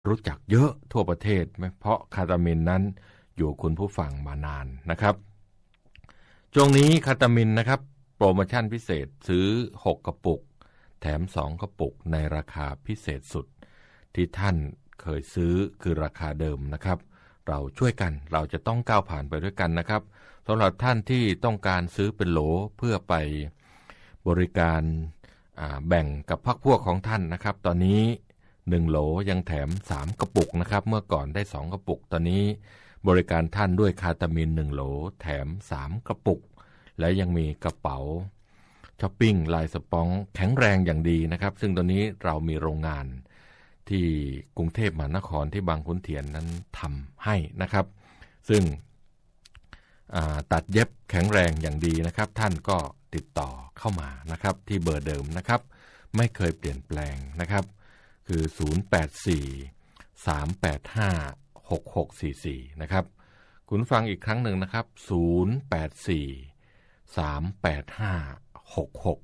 รู้จักเยอะทั่วประเทศเพราะคาตามินนั้นอยู่คุณผู้ฟังมานานนะครับช่วงนี้คาตามินนะครับโปรโมชั่นพิเศษซื้อ6กระปุกแถม2กระปุกในราคาพิเศษสุดที่ท่านเคยซื้อคือราคาเดิมนะครับเราช่วยกันเราจะต้องก้าวผ่านไปด้วยกันนะครับสำหรับท่านที่ต้องการซื้อเป็นโหลเพื่อไปบริการแบ่งกับพรรคพวกของท่านนะครับตอนนี้1โหลยังแถม3กระปุกนะครับเมื่อก่อนได้2กระปุกตอนนี้บริการท่านด้วยคาตามิน1โหลแถม3กระปุกและยังมีกระเป๋าช้อปปิ้งลายสปองแข็งแรงอย่างดีนะครับซึ่งตอนนี้เรามีโรงงานที่กรุงเทพมหานครที่บางขุนเทียนนั้นทำให้นะครับซึ่งตัดเย็บแข็งแรงอย่างดีนะครับท่านก็ติดต่อเข้ามานะครับที่เบอร์เดิมนะครับไม่เคยเปลี่ยนแปลงนะครับคือ084 385 6644นะครับคุณฟังอีกครั้งหนึ่งนะครับ084 385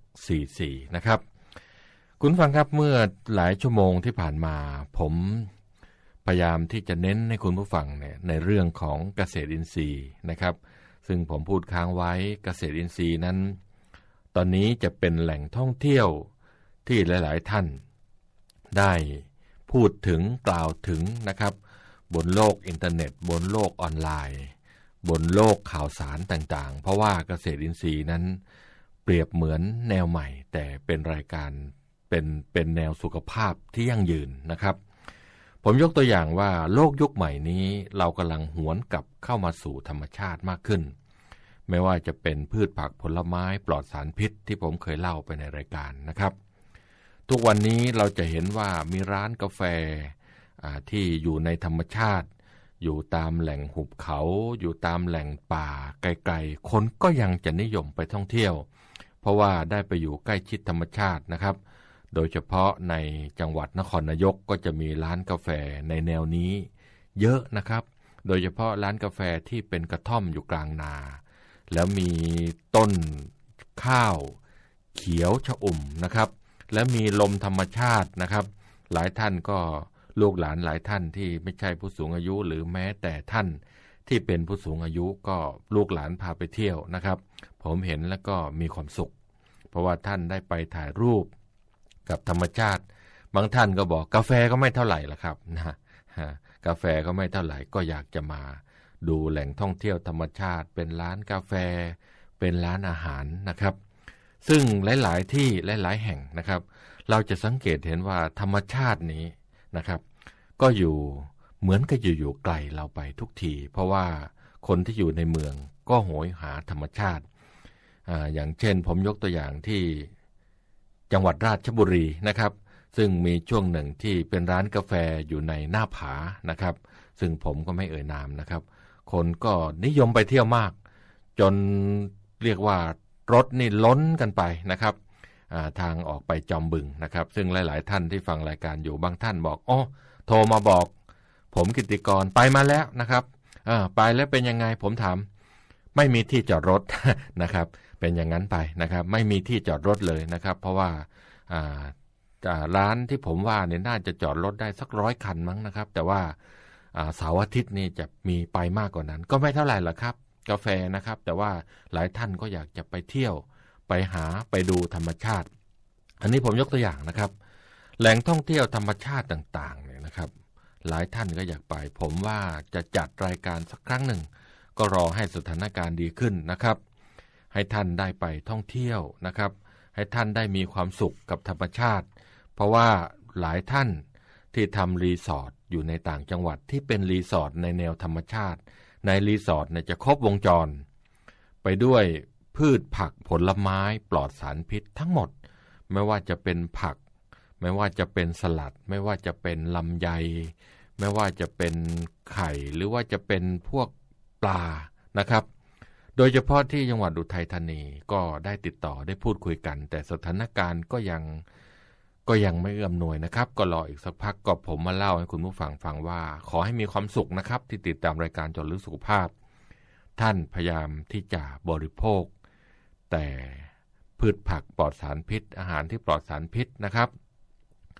6644นะครับคุณฟังครับเมื่อหลายชั่วโมงที่ผ่านมาผมพยายามที่จะเน้นให้คุณผู้ฟังเนี่ยในเรื่องของเกษตรอินทรีย์นะครับซึ่งผมพูดค้างไว้เกษตรอินทรีย์นั้นตอนนี้จะเป็นแหล่งท่องเที่ยวที่หลายๆท่านได้พูดถึงกล่าวถึงนะครับบนโลกอินเทอร์เน็ตบนโลกออนไลน์บนโลกข่าวสารต่างๆเพราะว่าเกษตรอินทรีย์นั้นเปรียบเหมือนแนวใหม่แต่เป็นรายการเป็นแนวสุขภาพที่ยั่งยืนนะครับผมยกตัวอย่างว่าโลกยุคใหม่นี้เรากำลังหวนกลับเข้ามาสู่ธรรมชาติมากขึ้นไม่ว่าจะเป็นพืชผักผลไม้ปลอดสารพิษที่ผมเคยเล่าไปในรายการนะครับทุกวันนี้เราจะเห็นว่ามีร้านกาแฟที่อยู่ในธรรมชาติอยู่ตามแหล่งหุบเขาอยู่ตามแหล่งป่าไกลๆคนก็ยังจะนิยมไปท่องเที่ยวเพราะว่าได้ไปอยู่ใกล้ชิดธรรมชาตินะครับโดยเฉพาะในจังหวัดนครนายกก็จะมีร้านกาแฟในแนวนี้เยอะนะครับโดยเฉพาะร้านกาแฟที่เป็นกระท่อมอยู่กลางนาแล้วมีต้นข้าวเขียวชอุ่มนะครับและมีลมธรรมชาตินะครับหลายท่านก็ลูกหลานหลายท่านที่ไม่ใช่ผู้สูงอายุหรือแม้แต่ท่านที่เป็นผู้สูงอายุก็ลูกหลานพาไปเที่ยวนะครับผมเห็นแล้วก็มีความสุขเพราะว่าท่านได้ไปถ่ายรูปกับธรรมชาติบางท่านก็บอกกาแฟก็ไม่เท่าไหร่ละครับนะกาแฟก็ไม่เท่าไหร่ก็อยากจะมาดูแหล่งท่องเที่ยวธรรมชาติเป็นร้านกาแฟเป็นร้านอาหารนะครับซึ่งหลายๆที่หลายๆแห่งนะครับเราจะสังเกตเห็นว่าธรรมชาตินี้นะครับก็อยู่เหมือนกับอยู่ไกลเราไปทุกทีเพราะว่าคนที่อยู่ในเมืองก็โหยหาธรรมชาติอย่างเช่นผมยกตัวอย่างที่จังหวัดราชบุรีนะครับซึ่งมีช่วงหนึ่งที่เป็นร้านกาแฟอยู่ในหน้าผานะครับซึ่งผมก็ไม่เอ่ยนามนะครับคนก็นิยมไปเที่ยวมากจนเรียกว่ารถนี่ล้นกันไปนะครับทางออกไปจอมบึงนะครับซึ่งหลายๆท่านที่ฟังรายการอยู่บางท่านบอกอ๋อโทรมาบอกผมกิตติกรไปมาแล้วนะครับไปแล้วเป็นยังไงผมถามไม่มีที่จอดรถ นะครับเป็นอย่างนั้นไปนะครับไม่มีที่จอดรถเลยนะครับเพราะว่าร้านที่ผมว่าเนี่ยน่าจะจอดรถได้สัก100 คันมั้งนะครับแต่ว่าเสาร์อาทิตย์นี่จะมีไปมากกว่านั้นก็ไม่เท่าไหร่หรอกครับกาแฟนะครับแต่ว่าหลายท่านก็อยากจะไปเที่ยวไปหาไปดูธรรมชาติอันนี้ผมยกตัวอย่างนะครับแหล่งท่องเที่ยวธรรมชาติต่างๆเนี่ยนะครับหลายท่านก็อยากไปผมว่าจะจัดรายการสักครั้งหนึ่งก็รอให้สถานการณ์ดีขึ้นนะครับให้ท่านได้ไปท่องเที่ยวนะครับให้ท่านได้มีความสุขกับธรรมชาติเพราะว่าหลายท่านที่ทำรีสอร์ทอยู่ในต่างจังหวัดที่เป็นรีสอร์ทในแนวธรรมชาติในรีสอร์ทเนี่ยจะครบวงจรไปด้วยพืชผักผลไม้ปลอดสารพิษทั้งหมดไม่ว่าจะเป็นผักไม่ว่าจะเป็นสลัดไม่ว่าจะเป็นลำไยไม่ว่าจะเป็นไข่หรือว่าจะเป็นพวกปลานะครับโดยเฉพาะที่จังหวัดอุทัยธานีก็ได้ติดต่อได้พูดคุยกันแต่สถานการณ์ก็ยังไม่เอื้อมหน่วยนะครับก็รออีกสักพักก็ผมมาเล่าให้คุณผู้ฟังฟังว่าขอให้มีความสุขนะครับที่ติดตามรายการเจาะลึกสุขภาพท่านพยายามที่จะบริโภคแต่พืชผักปลอดสารพิษอาหารที่ปลอดสารพิษนะครับ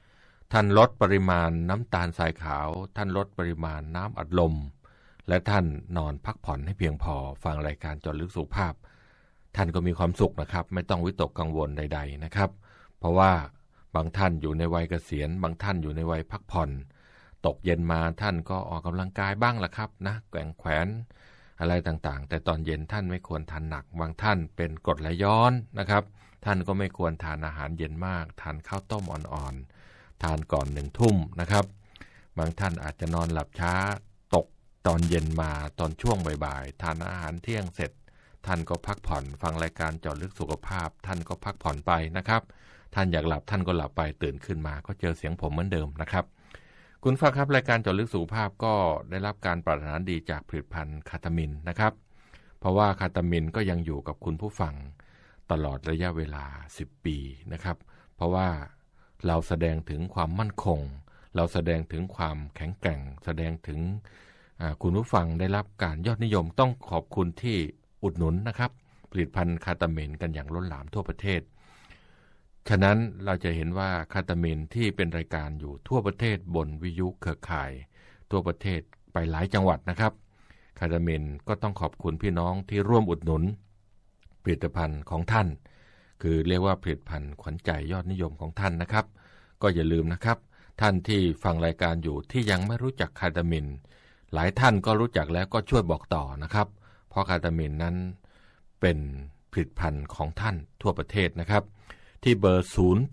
ท่านลดปริมาณน้ำตาลทรายขาวท่านลดปริมาณน้ำอัดลมและท่านนอนพักผ่อนให้เพียงพอฟังรายการเจาะลึกสุขภาพท่านก็มีความสุขนะครับไม่ต้องวิตกกังวลใดๆนะครับเพราะว่าบางท่านอยู่ในวัยเกษียณบางท่านอยู่ในวัยพักผ่อนตกเย็นมาท่านก็ออกกำลังกายบ้างละครับนะแกว่งแขวนอะไรต่างๆแต่ตอนเย็นท่านไม่ควรทานหนักบางท่านเป็นกรดไหลย้อนนะครับท่านก็ไม่ควรทานอาหารเย็นมากทานข้าวต้มอ่อนๆทานก่อน1 ทุ่มนะครับบางท่านอาจจะนอนหลับช้าตกตอนเย็นมาตอนช่วงบ่ายๆทานอาหารเที่ยงเสร็จท่านก็พักผ่อนฟังรายการเจาะลึกสุขภาพท่านก็พักผ่อนไปนะครับท่านอยากหลับท่านก็หลับไปตื่นขึ้นมาก็เจอเสียงผมเหมือนเดิมนะครับคุณฟังครับรายการเจาะลึกสุขภาพก็ได้รับการปรารถนาดีจากผลิตภัณฑ์คาตามินนะครับเพราะว่าคาตามินก็ยังอยู่กับคุณผู้ฟังตลอดระยะเวลา10 ปีนะครับเพราะว่าเราแสดงถึงความมั่นคงเราแสดงถึงความแข็งแกร่งแสดงถึงคุณผู้ฟังได้รับการยอดนิยมต้องขอบคุณที่อุดหนุนนะครับผลิตภัณฑ์คาตามินกันอย่างล้นหลามทั่วประเทศฉะนั้นเราจะเห็นว่าคาตามินที่เป็นรายการอยู่ทั่วประเทศบนวิทยุเครือข่ายทั่วประเทศไปหลายจังหวัดนะครับคาตามินก็ต้องขอบคุณพี่น้องที่ร่วมอุดหนุนผลิตภัณฑ์ของท่านคือเรียกว่าผลิตภัณฑ์ขวัญใจยอดนิยมของท่านนะครับก็อย่าลืมนะครับท่านที่ฟังรายการอยู่ที่ยังไม่รู้จักคาตามินหลายท่านก็รู้จักแล้วก็ช่วยบอกต่อนะครับเพราะคาตามินนั้นเป็นผลิตภัณฑ์ของท่านทั่วประเทศนะครับที่เบอร์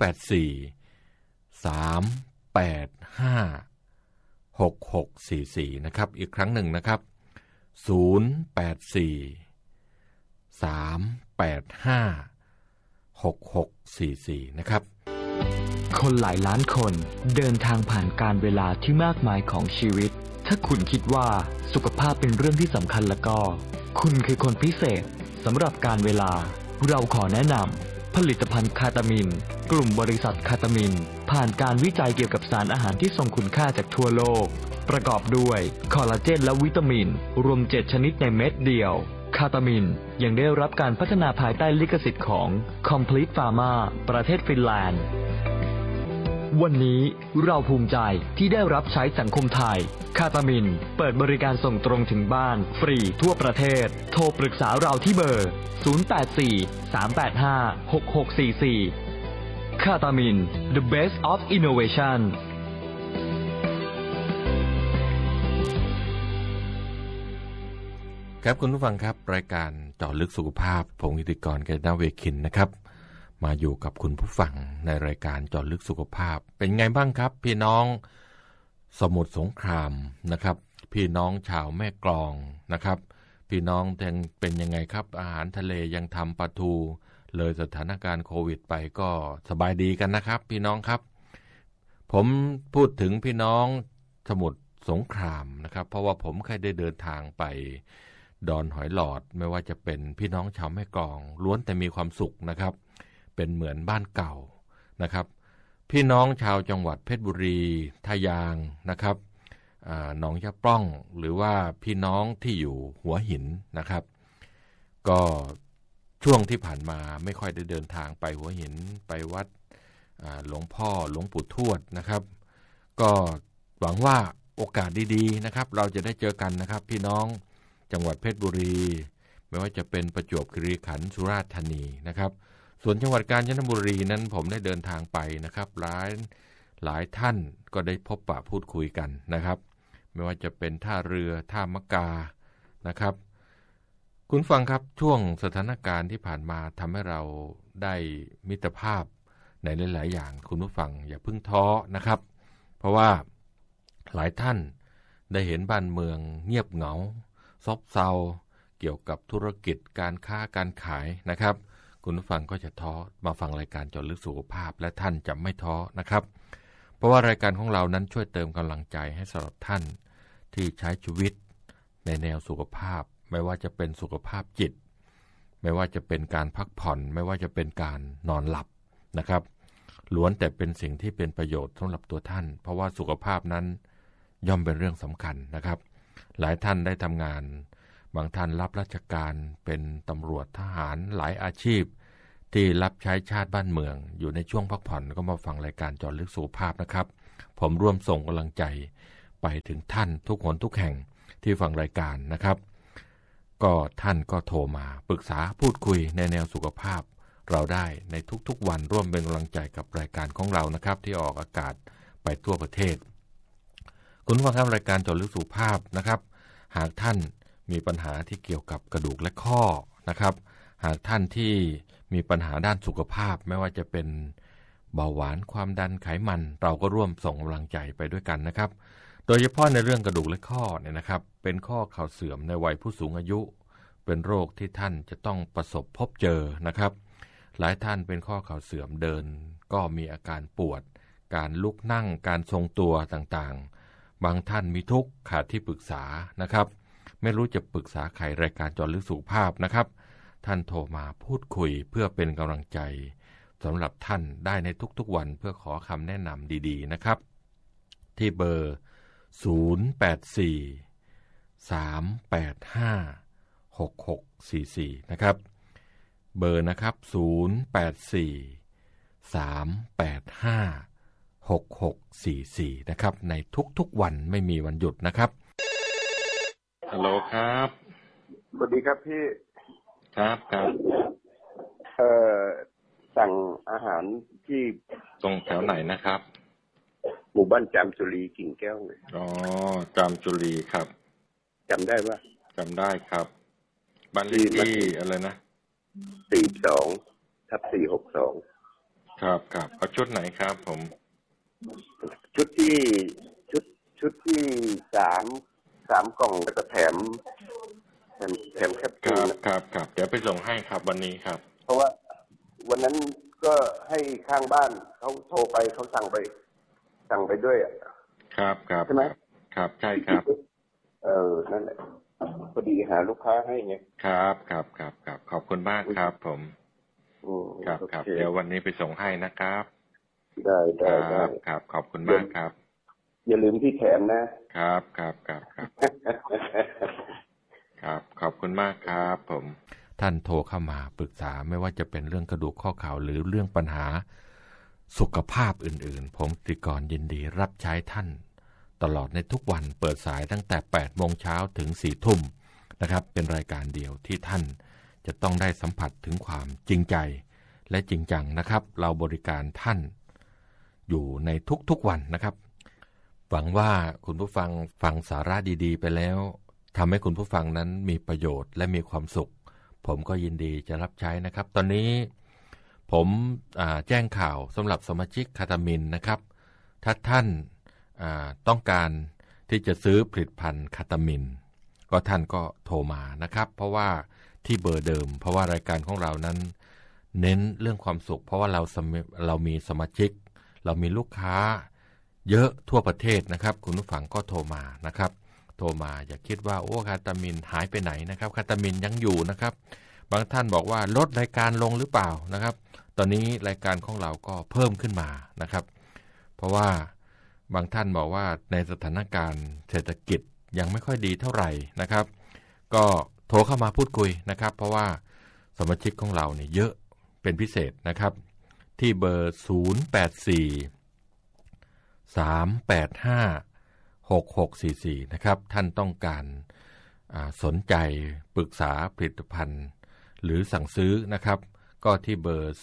084-385-6644นะครับอีกครั้งหนึ่งนะครับ084-385-6644นะครับคนหลายล้านคนเดินทางผ่านการเวลาที่มากมายของชีวิตถ้าคุณคิดว่าสุขภาพเป็นเรื่องที่สำคัญแล้วก็คุณคือคนพิเศษสำหรับการเวลาเราขอแนะนำผลิตภัณฑ์คาตามินกลุ่มบริษัทคาตามินผ่านการวิจัยเกี่ยวกับสารอาหารที่ทรงคุณค่าจากทั่วโลกประกอบด้วยคอลลาเจนและวิตามินรวม7ชนิดในเม็ดเดียวคาตามินยังได้รับการพัฒนาภายใต้ลิขสิทธิ์ของ Complete Pharma ประเทศฟินแลนด์วันนี้เราภูมิใจที่ได้รับใช้สังคมไทยคาตามินเปิดบริการส่งตรงถึงบ้านฟรีทั่วประเทศโทรปรึกษาเราที่เบอร์084-385-6644คาตามิน The Best of Innovation ครับคุณผู้ฟังครับรายการเจาะลึกสุขภาพผมกิติกร กฤษณเวคินนะครับมาอยู่กับคุณผู้ฟังในรายการเจาะลึกสุขภาพเป็นไงบ้างครับพี่น้องสมุทรสงครามนะครับพี่น้องชาวแม่กลองนะครับพี่น้องเป็นยังไงครับอาหารทะเลยังทำปลาทูเลยสถานการณ์โควิดไปก็สบายดีกันนะครับพี่น้องครับผมพูดถึงพี่น้องสมุทรสงครามนะครับเพราะว่าผมเคยได้เดินทางไปดอนหอยหลอดไม่ว่าจะเป็นพี่น้องชาวแม่กลองล้วนแต่มีความสุขนะครับเป็นเหมือนบ้านเก่านะครับพี่น้องชาวจังหวัดเพชรบุรีทะยางนะครับหนองยะปล้องหรือว่าพี่น้องที่อยู่หัวหินนะครับก็ช่วงที่ผ่านมาไม่ค่อยได้เดินทางไปหัวหินไปวัดหลวงพ่อหลวงปู่ทวดนะครับก็หวังว่าโอกาสดีๆนะครับเราจะได้เจอกันนะครับพี่น้องจังหวัดเพชรบุรีไม่ว่าจะเป็นประจวบคีรีขันธ์สุราษฎร์ธานีนะครับส่วนจังหวัดกาญจนบุรีนั้นผมได้เดินทางไปนะครับหลายท่านก็ได้พบปะพูดคุยกันนะครับไม่ว่าจะเป็นท่าเรือท่ามะกานะครับคุณฟังครับช่วงสถานการณ์ที่ผ่านมาทำให้เราได้มิตรภาพในหลายๆอย่างคุณผู้ฟังอย่าเพิ่งท้อนะครับเพราะว่าหลายท่านได้เห็นบ้านเมืองเงียบเหงาซบเซาเกี่ยวกับธุรกิจการค้าการขายนะครับคุณผู้ฟังก็จะท้อมาฟังรายการเจาะลึกสุขภาพและท่านจะไม่ท้อนะครับเพราะว่ารายการของเรานั้นช่วยเติมกำลังใจให้สำหรับท่านที่ใช้ชีวิตในแนวสุขภาพไม่ว่าจะเป็นสุขภาพจิตไม่ว่าจะเป็นการพักผ่อนไม่ว่าจะเป็นการนอนหลับนะครับล้วนแต่เป็นสิ่งที่เป็นประโยชน์สำหรับตัวท่านเพราะว่าสุขภาพนั้นย่อมเป็นเรื่องสำคัญนะครับหลายท่านได้ทำงานบางท่านรับราชการเป็นตำรวจทหารหลายอาชีพที่รับใช้ชาติบ้านเมืองอยู่ในช่วงพักผ่อนก็มาฟังรายการเจาะลึกสุขภาพนะครับผมร่วมส่งกำลังใจไปถึงท่านทุกคนทุกแห่งที่ฟังรายการนะครับก็ท่านก็โทรมาปรึกษาพูดคุยในแนวสุขภาพเราได้ในทุกๆวันร่วมเป็นกำลังใจกับรายการของเรานะครับที่ออกอากาศไปทั่วประเทศคุณผู้ฟังครับรายการเจาะลึกสุขภาพนะครับหากท่านมีปัญหาที่เกี่ยวกับกระดูกและข้อนะครับหากท่านที่มีปัญหาด้านสุขภาพไม่ว่าจะเป็นเบาหวานความดันไขมันเราก็ร่วมส่งกำลังใจไปด้วยกันนะครับโดยเฉพาะในเรื่องกระดูกและข้อเนี่ยนะครับเป็นข้อเข่าเสื่อมในวัยผู้สูงอายุเป็นโรคที่ท่านจะต้องประสบพบเจอนะครับหลายท่านเป็นข้อเข่าเสื่อมเดินก็มีอาการปวดการลุกนั่งการทรงตัวต่างๆบางท่านมีทุกข์ขาดที่ปรึกษานะครับไม่รู้จะปรึกษาใครรายการเจาะลึกสุขภาพนะครับท่านโทรมาพูดคุยเพื่อเป็นกำลังใจสำหรับท่านได้ในทุกๆวันเพื่อขอคำแนะนำดีๆนะครับที่เบอร์084-385-6644นะครับเบอร์นะครับ084-385-6644นะครับในทุกๆวันไม่มีวันหยุดนะครับฮัลโหลครับสวัสดีครับพี่ครับสั่งอาหารที่ตรงแถวไหนนะครับหมู่บ้านจามจุรีกิ่งแก้วเลยอ๋อจามจุรีครับจำได้ปะจำได้ครับบ้านเลขที่อะไรนะ 42/462 ครับเอาชุดไหนครับผมชุดที่3กล่องแล้วก็แถมแคปซูลครับเดี๋ยวไปส่งให้ครับวันนี้ครับเพราะว่าวันนั้นก็ให้ข้างบ้านเขาโทรไปเขาสั่งไปด้วยอ่ะครับใช่ไหมครับใช่ครับนั่นแหละพอดีหาลูกค้าให้ไงครับขอบคุณมากครับผมครับเดี๋ยววันนี้ไปส่งให้นะครับได้ครับขอบคุณมากครับอย่าลืมที่แถมนะครับขอบคุณมากครับผมท่านโทรเข้ามาปรึกษาไม่ว่าจะเป็นเรื่องกระดูกข้อเข่าหรือเรื่องปัญหาสุขภาพอื่นๆผมติกรยินดีรับใช้ท่านตลอดในทุกวันเปิดสายตั้งแต่ 8 โมงเช้าถึง 4 ทุ่มนะครับเป็นรายการเดียวที่ท่านจะต้องได้สัมผัสถึงความจริงใจและจริงจังนะครับเราบริการท่านอยู่ในทุกๆวันนะครับหวังว่าคุณผู้ฟังสาระดีๆไปแล้วทำให้คุณผู้ฟังนั้นมีประโยชน์และมีความสุขผมก็ยินดีจะรับใช้นะครับตอนนี้ผมแจ้งข่าวสำหรับสมาชิกคาตามินนะครับถ้าท่านต้องการที่จะซื้อผลิตภัณฑ์คาตามินก็ท่านก็โทรมานะครับเพราะว่าที่เบอร์เดิมเพราะว่ารายการของเรานั้นเน้นเรื่องความสุขเพราะว่าเรามีสมาชิกเรามีลูกค้าเยอะทั่วประเทศนะครับคุณผู้ฟังก็โทรมานะครับโทรมาอย่าคิดว่าโอ้คาตามินหายไปไหนนะครับคาตามินยังอยู่นะครับบางท่านบอกว่าลดรายการลงหรือเปล่านะครับตอนนี้รายการของเราก็เพิ่มขึ้นมานะครับเพราะว่าบางท่านบอกว่าในสถานการณ์เศรษฐกิจยังไม่ค่อยดีเท่าไหร่นะครับก็โทรเข้ามาพูดคุยนะครับเพราะว่าสมาชิกของเราเนี่ยเยอะเป็นพิเศษนะครับที่เบอร์084-385-6644นะครับท่านต้องการสนใจปรึกษาผลิตภัณฑ์หรือสั่งซื้อนะครับก็ที่เบอร์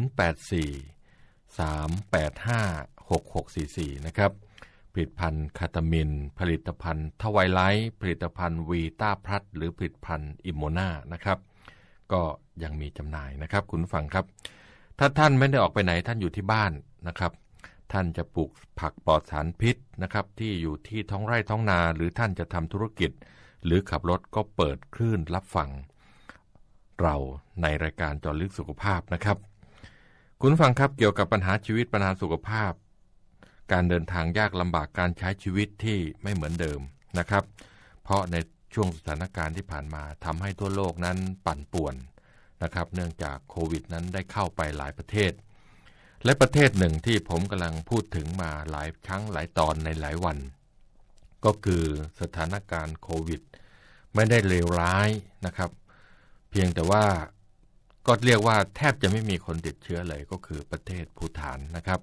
084-385-6644นะครับผลิตภัณฑ์คาตามินผลิตภัณฑ์ทวายไลท์ผลิตภัณฑ์วีต้าพลัสหรือผลิตภัณฑ์อิโมนานะครับก็ยังมีจำหน่ายนะครับคุณผู้ฟังครับถ้าท่านไม่ได้ออกไปไหนท่านอยู่ที่บ้านนะครับท่านจะปลูกผักปลอดสารพิษนะครับที่อยู่ที่ท้องไร่ท้องนาหรือท่านจะทำธุรกิจหรือขับรถก็เปิดคลื่นรับฟังเราในรายการเจาะลึกสุขภาพนะครับคุณผู้ฟังครับเกี่ยวกับปัญหาชีวิตปัญหาสุขภาพการเดินทางยากลำบากการใช้ชีวิตที่ไม่เหมือนเดิมนะครับเพราะในช่วงสถานการณ์ที่ผ่านมาทำให้ทั่วโลกนั้นปั่นป่วนนะครับเนื่องจากโควิดนั้นได้เข้าไปหลายประเทศและประเทศหนึ่งที่ผมกำลังพูดถึงมาหลายครั้งหลายตอนในหลายวันก็คือสถานการณ์โควิดไม่ได้เลวร้ายนะครับเพียงแต่ว่าก็เรียกว่าแทบจะไม่มีคนติดเชื้อเลยก็คือประเทศภูฏานนะครับ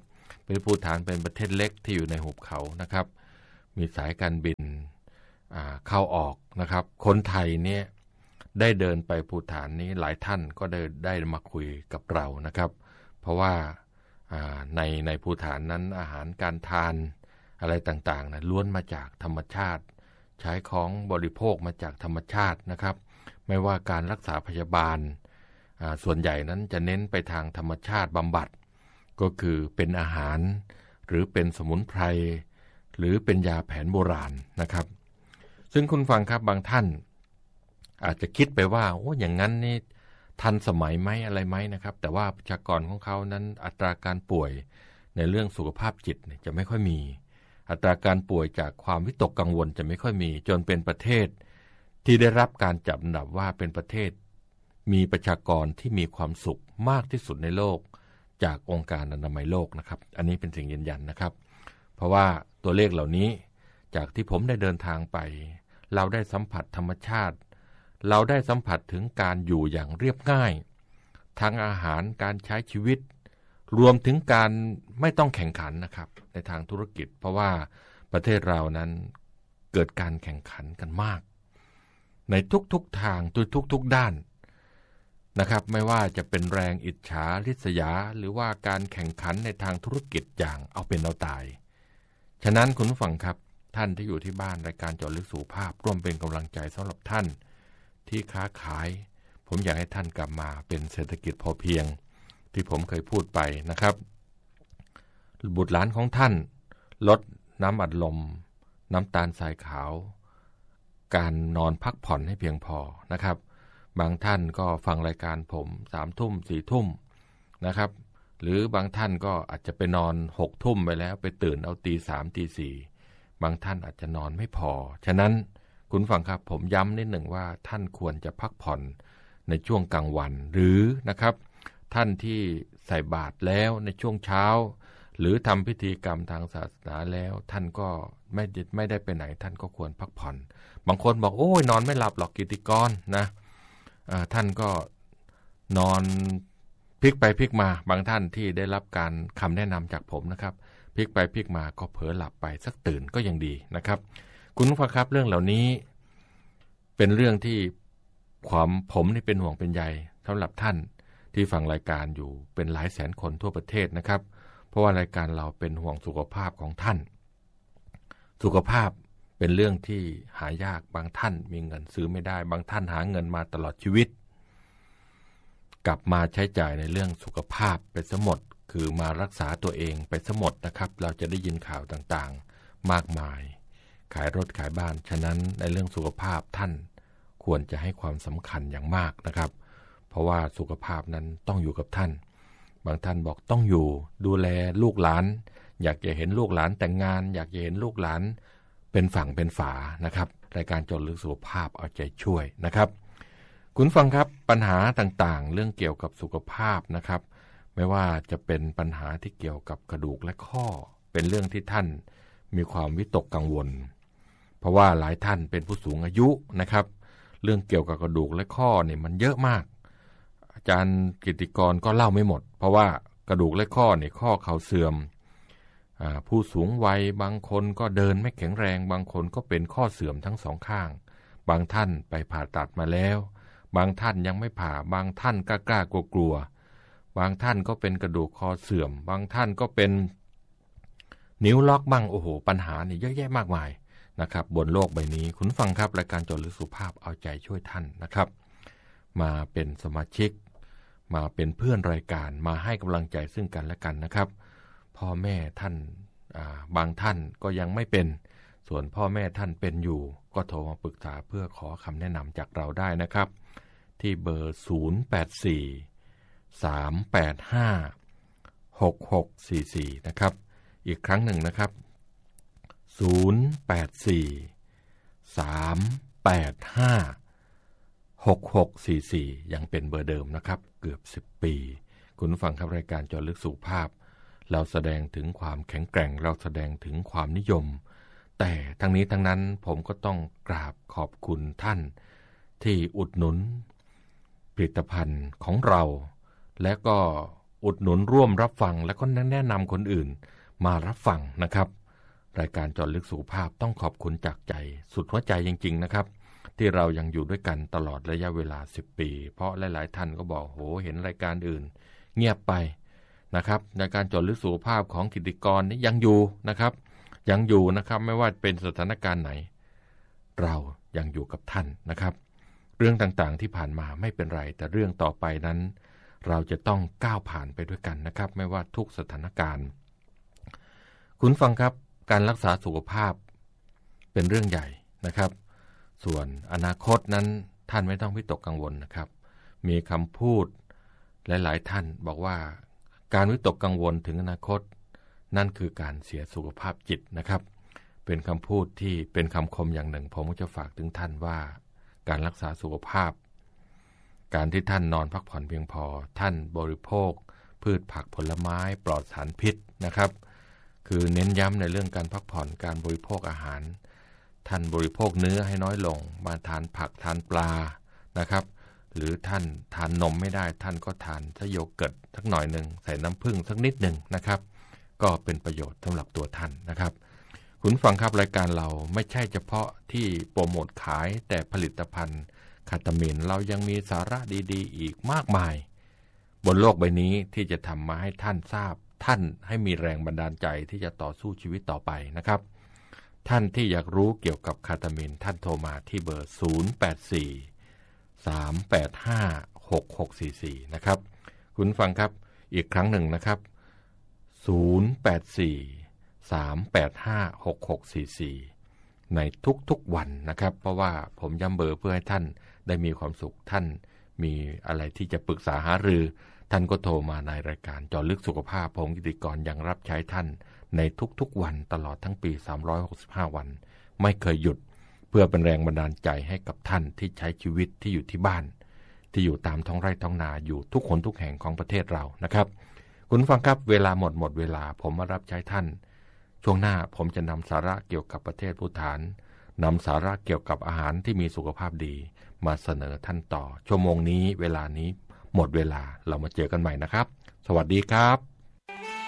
ภูฏานเป็นประเทศเล็กที่อยู่ในหุบเขานะครับมีสายการบินเข้าออกนะครับคนไทยเนี่ยได้เดินไปภูฏานนี้หลายท่านก็ได้มาคุยกับเรานะครับเพราะว่าในภูฏานนั้นอาหารการทานอะไรต่างๆนะล้วนมาจากธรรมชาติใช้ของบริโภคมาจากธรรมชาตินะครับไม่ว่าการรักษาพยาบาลส่วนใหญ่นั้นจะเน้นไปทางธรรมชาติบำบัดก็คือเป็นอาหารหรือเป็นสมุนไพรหรือเป็นยาแผนโบราณนะครับซึ่งคุณฟังครับบางท่านอาจจะคิดไปว่าโอ้อย่างนั้นนี่ทันสมัยไหมอะไรไหมนะครับแต่ว่าประชากรของเขานั้นอัตราการป่วยในเรื่องสุขภาพจิตจะไม่ค่อยมีอัตราการป่วยจากความวิตกกังวลจะไม่ค่อยมีจนเป็นประเทศที่ได้รับการจัดอันดับว่าเป็นประเทศมีประชากรที่มีความสุขมากที่สุดในโลกจากองค์การอนามัยโลกนะครับอันนี้เป็นสิ่งยืนยันนะครับเพราะว่าตัวเลขเหล่านี้จากที่ผมได้เดินทางไปเราได้สัมผัสธรรมชาติเราได้สัมผัสถึงการอยู่อย่างเรียบง่ายทั้งอาหารการใช้ชีวิตรวมถึงการไม่ต้องแข่งขันนะครับในทางธุรกิจเพราะว่าประเทศเรานั้นเกิดการแข่งขันกันมากในทุกทางทุกด้านนะครับไม่ว่าจะเป็นแรงอิจฉาริษยาหรือว่าการแข่งขันในทางธุรกิจอย่างเอาเป็นเอาตายฉะนั้นคุณผู้ฟังครับท่านที่อยู่ที่บ้านรายการเจาะลึกสุขภาพร่วมเป็นกำลังใจสำหรับท่านที่ค้าขายผมอยากให้ท่านกลับมาเป็นเศรษฐกิจพอเพียงที่ผมเคยพูดไปนะครับบุตรหลานของท่านลดน้ำอัดลมน้ำตาลทรายขาวการนอนพักผ่อนให้เพียงพอนะครับบางท่านก็ฟังรายการผม3 ทุ่ม4 ทุ่มนะครับหรือบางท่านก็อาจจะไปนอน6 ทุ่มไปแล้วไปตื่นเอาตี 3 ตี 4บางท่านอาจจะนอนไม่พอฉะนั้นคุณฟังครับผมย้ำนิดหนึ่งว่าท่านควรจะพักผ่อนในช่วงกลางวันหรือนะครับท่านที่ใส่บาตรแล้วในช่วงเช้าหรือทำพิธีกรรมทางศาสนาแล้วท่านก็ไม่ได้ไปไหนท่านก็ควรพักผ่อนบางคนบอกโอ้ยนอนไม่หลับหรอกกิติกรนะท่านก็นอนพลิกไปพลิกมาบางท่านที่ได้รับการคำแนะนำจากผมนะครับพลิกไปพลิกมาก็เผลอหลับไปสักตื่นก็ยังดีนะครับคุณผู้ฟังครับเรื่องเหล่านี้เป็นเรื่องที่ผมนี่เป็นห่วงเป็นใยสำหรับท่านที่ฟังรายการอยู่เป็นหลายแสนคนทั่วประเทศนะครับเพราะว่ารายการเราเป็นห่วงสุขภาพของท่านสุขภาพเป็นเรื่องที่หายากบางท่านมีเงินซื้อไม่ได้บางท่านหาเงินมาตลอดชีวิตกลับมาใช้จ่ายในเรื่องสุขภาพไปซะหมดคือมารักษาตัวเองไปซะหมดนะครับเราจะได้ยินข่าวต่างๆมากมายขายรถขายบ้านฉะนั้นในเรื่องสุขภาพท่านควรจะให้ความสำคัญอย่างมากนะครับเพราะว่าสุขภาพนั้นต้องอยู่กับท่านบางท่านบอกต้องอยู่ดูแลลูกหลานอยากจะเห็นลูกหลานแต่งงานอยากจะเห็นลูกหลานเป็นฝั่งเป็นฝานะครับรายการเจาะลึกสุขภาพเอาใจช่วยนะครับคุณฟังครับปัญหาต่างๆเรื่องเกี่ยวกับสุขภาพนะครับไม่ว่าจะเป็นปัญหาที่เกี่ยวกับกระดูกและข้อเป็นเรื่องที่ท่านมีความวิตกกังวลเพราะว่าหลายท่านเป็นผู้สูงอายุนะครับเรื่องเกี่ยวกับกระดูกและข้อเนี่ยมันเยอะมากอาจารย์กิติกรก็เล่าไม่หมดเพราะว่ากระดูกและข้อเนี่ยข้อเข่าเสื่อมผู้สูงวัยบางคนก็เดินไม่แข็งแรงบางคนก็เป็นข้อเสื่อมทั้งสองข้างบางท่านไปผ่าตัดมาแล้วบางท่านยังไม่ผ่าบางท่านกล้ากลัวบางท่านก็เป็นกระดูกคอเสื่อมบางท่านก็เป็นนิ้วล็อกบ้างโอ้โหปัญหานี่เยอะแยะมากมายนะครับบนโลกใบนี้คุณฟังครับรายการเจาะลึกสุขภาพเอาใจช่วยท่านนะครับมาเป็นสมาชิกมาเป็นเพื่อนรายการมาให้กำลังใจซึ่งกันและกันนะครับพ่อแม่ท่านบางท่านก็ยังไม่เป็นส่วนพ่อแม่ท่านเป็นอยู่ก็โทรมาปรึกษาเพื่อขอคำแนะนำจากเราได้นะครับที่เบอร์084-385-6644นะครับอีกครั้งหนึ่งนะครับ084-385-6644ยังเป็นเบอร์เดิมนะครับเกือบ10 ปีคุณฟังครับรายการเจาะลึกสุขภาพเราแสดงถึงความแข็งแกร่งเราแสดงถึงความนิยมแต่ทั้งนี้ทั้งนั้นผมก็ต้องกราบขอบคุณท่านที่อุดหนุนผลิตภัณฑ์ของเราและก็อุดหนุนร่วมรับฟังและก็แนะนำคนอื่นมารับฟังนะครับรายการเจาะลึกสุขภาพต้องขอบคุณจากใจสุดหัวใจจริงๆนะครับที่เรายังอยู่ด้วยกันตลอดระยะเวลา10 ปีเพราะหลายๆท่านก็บอกโหเห็นรายการอื่นเงียบไปนะครับในการเจาะลึกสุขภาพของกิตติกรนี่ยังอยู่นะครับไม่ว่าเป็นสถานการณ์ไหนเรายังอยู่กับท่านนะครับเรื่องต่างๆที่ผ่านมาไม่เป็นไรแต่เรื่องต่อไปนั้นเราจะต้องก้าวผ่านไปด้วยกันนะครับไม่ว่าทุกสถานการณ์คุณฟังครับการรักษาสุขภาพเป็นเรื่องใหญ่นะครับส่วนอนาคตนั้นท่านไม่ต้องวิตกกังวลนะครับมีคำพูดหลายๆท่านบอกว่าการวิตกกังวลถึงอนาคตนั่นคือการเสียสุขภาพจิตนะครับเป็นคำพูดที่เป็นคำคมอย่างหนึ่งผมก็จะฝากถึงท่านว่าการรักษาสุขภาพการที่ท่านนอนพักผ่อนเพียงพอท่านบริโภคพืชผักผลไม้ปลอดสารพิษนะครับคือเน้นย้ำในเรื่องการพักผ่อนการบริโภคอาหารท่านบริโภคเนื้อให้น้อยลงมาทานผักทานปลานะครับหรือท่านทานนมไม่ได้ท่านก็ทานโยเกิร์ตสักหน่อยหนึ่งใส่น้ำผึ้งสักนิดหนึ่งนะครับก็เป็นประโยชน์สำหรับตัวท่านนะครับคุณฟังครับรายการเราไม่ใช่เฉพาะที่โปรโมทขายแต่ผลิตภัณฑ์คาตามีนเรายังมีสาระดีๆอีกมากมายบนโลกใบนี้ที่จะทำมาให้ท่านทราบท่านให้มีแรงบันดาลใจที่จะต่อสู้ชีวิตต่อไปนะครับท่านที่อยากรู้เกี่ยวกับคาตามีนท่านโทรมาที่เบอร์084-385-6644นะครับคุณฟังครับอีกครั้งหนึ่งนะครับ084-385-6644ในทุกๆวันนะครับเพราะว่าผมย้ำเบอร์เพื่อให้ท่านได้มีความสุขท่านมีอะไรที่จะปรึกษาหารือท่านก็โทรมาในรายการเจาะลึกสุขภาพผมกิตติกรยังรับใช้ท่านในทุกๆวันตลอดทั้งปี365วันไม่เคยหยุดเพื่อเป็นแรงบันดาลใจให้กับท่านที่ใช้ชีวิตที่อยู่ที่บ้านที่อยู่ตามท้องไร่ท้องนาอยู่ทุกคนทุกแห่งของประเทศเรานะครับคุณฟังครับเวลาหมดเวลาผมมารับใช้ท่านช่วงหน้าผมจะนำสาระเกี่ยวกับประเทศภูฏานนำสาระเกี่ยวกับอาหารที่มีสุขภาพดีมาเสนอท่านต่อชั่วโมงนี้เวลานี้หมดเวลาเรามาเจอกันใหม่นะครับสวัสดีครับ